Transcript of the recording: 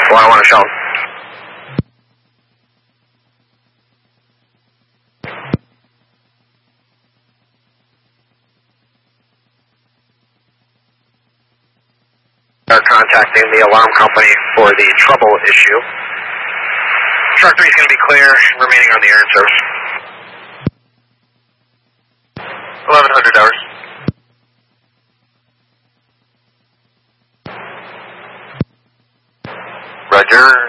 101 Sean. Are contacting the alarm company for the trouble issue. Truck 3 is going to be clear, remaining on the air in service. 1100 hours. Roger.